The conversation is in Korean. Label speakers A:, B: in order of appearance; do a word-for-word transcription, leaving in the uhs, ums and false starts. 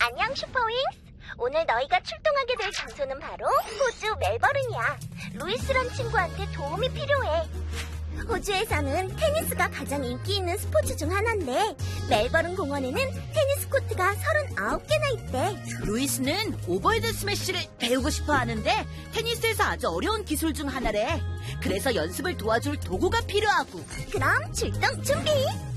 A: 안녕, 슈퍼윙스. 오늘 너희가 출동하게 될 장소는 바로 호주 멜버른이야. 루이스란 친구한테 도움이 필요해. 호주에서는 테니스가 가장 인기 있는 스포츠 중 하나인데 멜버른 공원에는 테니스 코트가 서른아홉 개나 있대.
B: 루이스는 오버헤드 스매시를 배우고 싶어 하는데 테니스에서 아주 어려운 기술 중 하나래. 그래서 연습을 도와줄 도구가 필요하고.
A: 그럼 출동 준비!